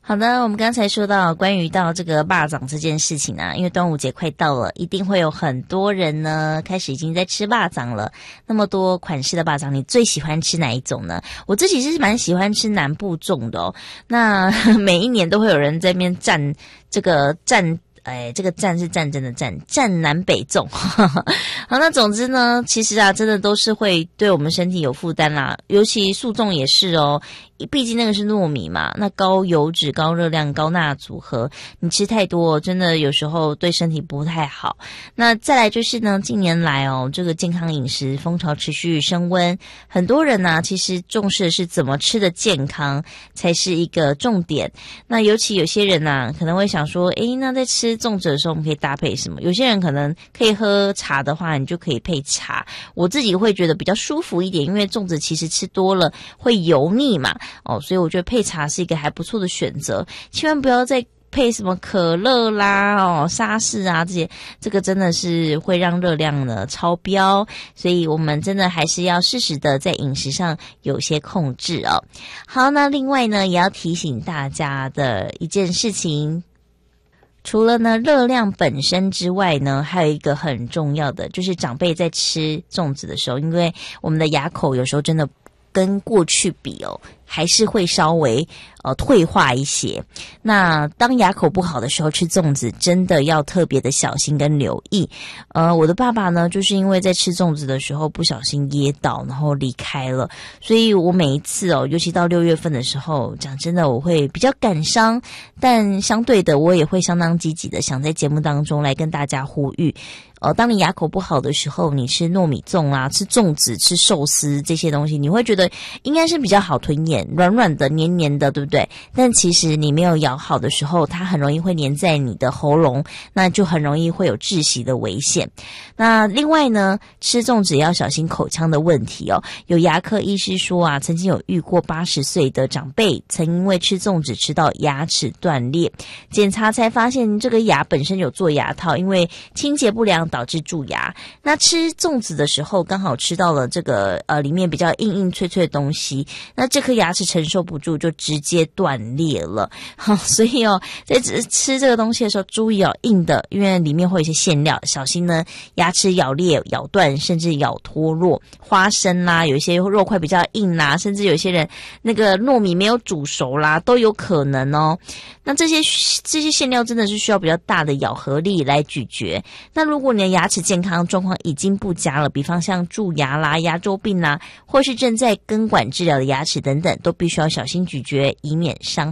好的，我们刚才说到关于到这个肉粽这件事情啊，因为端午节快到了，一定会有很多人呢开始已经在吃肉粽了。那么多款式的肉粽，你最喜欢吃哪一种呢？我自己是蛮喜欢吃南部粽的哦。那每一年都会有人在那边站这个站。这个战是战争的战，战南北粽。好，那总之呢，其实啊，真的都是会对我们身体有负担啦，尤其素粽也是哦。毕竟那个是糯米嘛，那高油脂、高热量、高钠组合，你吃太多，真的有时候对身体不太好。那再来就是呢，近年来哦，这个健康饮食风潮持续升温，很多人呢，其实重视的是怎么吃的健康才是一个重点。那尤其有些人呢，可能会想说，那在吃粽子的时候，我们可以搭配什么？有些人可能可以喝茶的话，你就可以配茶。我自己会觉得比较舒服一点，因为粽子其实吃多了会油腻嘛。所以我觉得配茶是一个还不错的选择，千万不要再配什么可乐啦、沙士啊这些，这个真的是会让热量呢超标，所以我们真的还是要适时的在饮食上有些控制哦。好，那另外呢也要提醒大家的一件事情，除了呢热量本身之外呢，还有一个很重要的，就是长辈在吃粽子的时候，因为我们的牙口有时候真的跟过去比还是会稍微退化一些。那当牙口不好的时候吃粽子，真的要特别的小心跟留意。我的爸爸呢，就是因为在吃粽子的时候不小心噎到，然后离开了。所以我每一次尤其到6月份的时候，讲真的，我会比较感伤，但相对的，我也会相当积极的想在节目当中来跟大家呼吁。当你牙口不好的时候，你吃糯米粽啊，吃粽子、吃寿司这些东西，你会觉得应该是比较好吞咽，软软的、黏黏的，对不对？但其实你没有咬好的时候，它很容易会粘在你的喉咙，那就很容易会有窒息的危险。那另外呢，吃粽子也要小心口腔的问题哦。有牙科医师说啊，曾经有遇过80岁的长辈，曾因为吃粽子吃到牙齿断裂，检查才发现这个牙本身有做牙套，因为清洁不良导致蛀牙。那吃粽子的时候刚好吃到了这个里面比较硬硬脆脆的东西，那这颗牙齿承受不住，就直接断裂了。所以在吃这个东西的时候注意硬的，因为里面会有一些馅料，小心呢牙齿咬裂、咬断，甚至咬脱落。花生啦，有一些肉块比较硬啦，甚至有些人那个糯米没有煮熟啦，都有可能哦。那这些馅料真的是需要比较大的咬合力来咀嚼。那如果你的牙齿健康状况已经不佳了，比方像蛀牙啦、牙周病啦，或是正在根管治疗的牙齿等等，都必须要小心咀嚼，以免伤